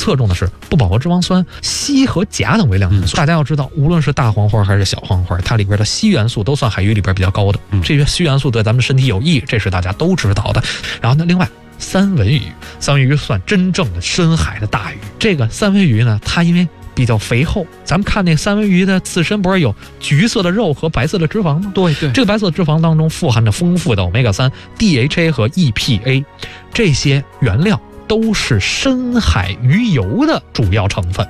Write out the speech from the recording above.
侧重的是不饱和脂肪酸、硒和钾等微量元素。大家要知道，无论是大黄花还是小黄花，它里边的硒元素都算海鱼里边比较高的，这些硒元素对咱们身体有益，这是大家都知道的。然后呢，另外三文鱼算真正的深海的大鱼。这个三文鱼呢，它因为比较肥厚，咱们看那个三文鱼的刺身不是有橘色的肉和白色的脂肪吗？ 对， 这个白色脂肪当中富含着丰富的omega-3、DHA 和 EPA， 这些原料都是深海鱼油的主要成分。